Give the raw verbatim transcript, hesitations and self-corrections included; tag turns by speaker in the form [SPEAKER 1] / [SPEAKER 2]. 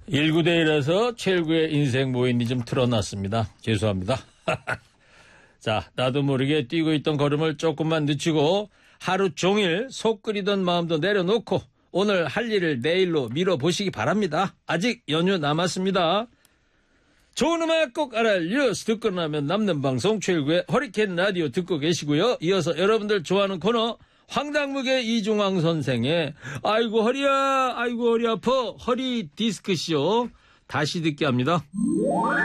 [SPEAKER 1] 일구 대 일에서 최일구의 인생 모인이 좀 틀어놨습니다. 죄송합니다. 자, 나도 모르게 뛰고 있던 걸음을 조금만 늦추고 하루 종일 속 끓이던 마음도 내려놓고 오늘 할 일을 내일로 미뤄보시기 바랍니다. 아직 연휴 남았습니다. 좋은 음악 꼭 알아야 뉴스 듣고 나면 남는 방송 최일구의 허리케인 라디오 듣고 계시고요. 이어서 여러분들 좋아하는 코너 황당무계 이중황 선생의 아이고 허리야 아이고 허리 아파 허리 디스크쇼 다시 듣게 합니다.